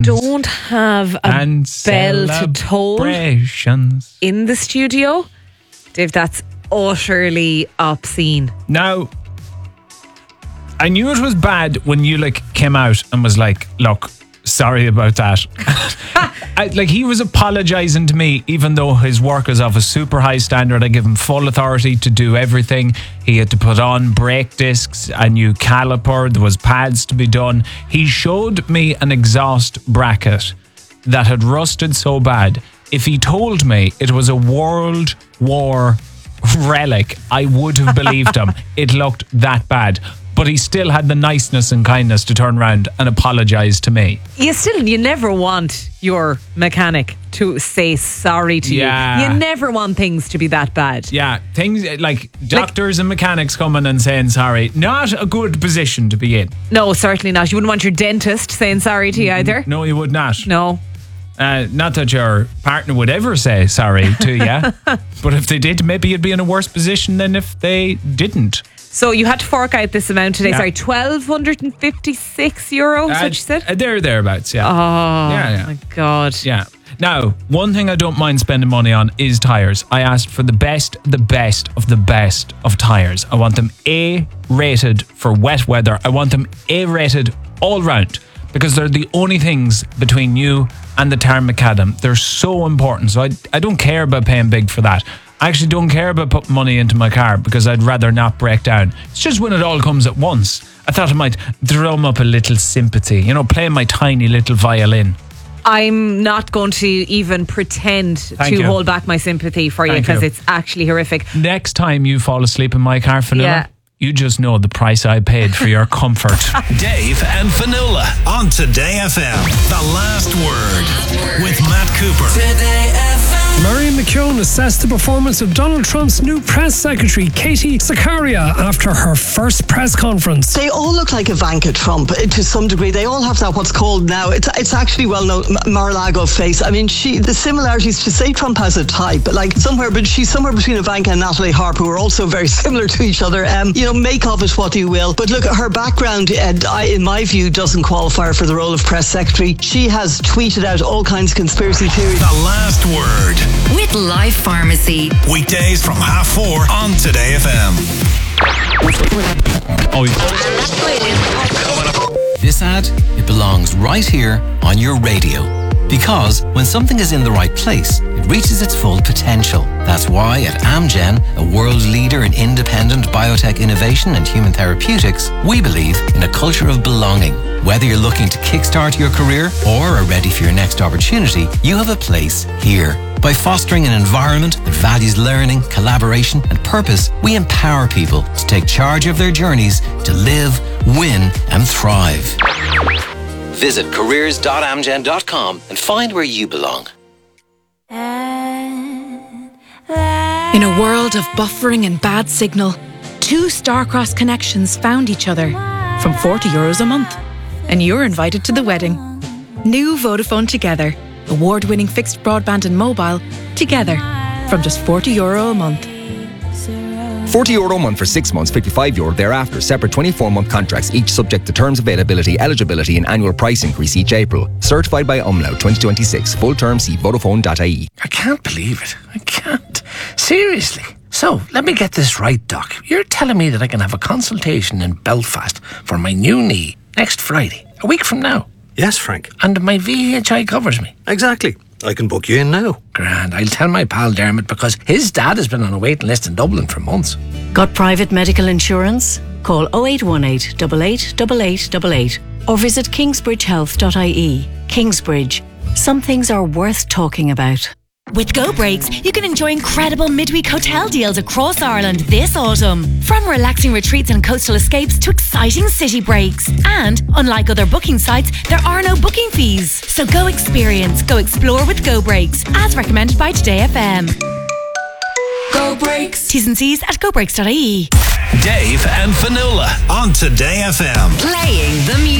don't have a bell to toll in the studio, Dave, that's utterly obscene. Now, I knew it was bad when you came out and was like, look, sorry about that. He was apologising to me, even though his work is of a super high standard. I give him full authority to do everything. He had to put on brake discs, a new caliper, there was pads to be done. He showed me an exhaust bracket that had rusted so bad. If he told me it was a World War relic, I would have believed him. It looked that bad. But he still had the niceness and kindness to turn around and apologise to me. You never want your mechanic to say sorry to you. You never want things to be that bad. Yeah, things like doctors and mechanics coming and saying sorry. Not a good position to be in. No, certainly not. You wouldn't want your dentist saying sorry to you either. No, you would not. No. Not that your partner would ever say sorry to you. But if they did, maybe you'd be in a worse position than if they didn't. So you had to fork out this amount today. Sorry, €1,256, what you said? Thereabouts, yeah. Oh, my God. Yeah. Now, one thing I don't mind spending money on is tyres. I asked for the best of the best of tyres. I want them A-rated for wet weather. I want them A-rated all round, because they're the only things between you and the Tarn Macadam. They're so important. So I don't care about paying big for that. I actually don't care about putting money into my car because I'd rather not break down. It's just when it all comes at once. I thought I might drum up a little sympathy, play my tiny little violin. I'm not going to even pretend to hold back my sympathy for you because it's actually horrific. Next time you fall asleep in my car, Fionnuala, you just know the price I paid for your comfort. Dave and Fionnuala on Today FM. The Last Word with Matt Cooper. Today FM. Marion McKeown assessed the performance of Donald Trump's new press secretary, Katie Zakaria, after her first press conference. They all look like Ivanka Trump to some degree. They all have that what's called now, it's actually well known, Mar-a-Lago face. I mean, the similarities, to say Trump has a type, but she's somewhere between Ivanka and Natalie Harper, who are also very similar to each other. Make of it what you will. But look, her background, in my view, doesn't qualify her for the role of press secretary. She has tweeted out all kinds of conspiracy theories. The Last Word with Life Pharmacy. Weekdays from 4:30 on Today FM. This ad, it belongs right here on your radio. Because when something is in the right place, it reaches its full potential. That's why at Amgen, a world leader in independent biotech innovation and human therapeutics, we believe in a culture of belonging. Whether you're looking to kickstart your career or are ready for your next opportunity, you have a place here. By fostering an environment that values learning, collaboration, and purpose, we empower people to take charge of their journeys to live, win, and thrive. Visit careers.amgen.com and find where you belong. In a world of buffering and bad signal, two star-crossed connections found each other from €40 a month. And you're invited to the wedding. New Vodafone Together. Award-winning fixed broadband and mobile together from just €40 a month. €40 a month for 6 months, €55 thereafter. Separate 24-month contracts, each subject to terms, availability, eligibility and annual price increase each April. Certified by Umlaut 2026. Full term, see Vodafone.ie. I can't believe it. I can't. Seriously. So, let me get this right, Doc. You're telling me that I can have a consultation in Belfast for my new knee next Friday, a week from now? Yes, Frank. And my VHI covers me? Exactly. I can book you in now. Grand. I'll tell my pal Dermot because his dad has been on a waiting list in Dublin for months. Got private medical insurance? Call 0818 88 8888 or visit kingsbridgehealth.ie. Kingsbridge. Some things are worth talking about. With Go Breaks, you can enjoy incredible midweek hotel deals across Ireland this autumn. From relaxing retreats and coastal escapes to exciting city breaks. And, unlike other booking sites, there are no booking fees. So go experience, go explore with Go Breaks, as recommended by Today FM. Go Breaks. T's and C's at gobreaks.ie. Dave and Fionnuala on Today FM. Playing the music.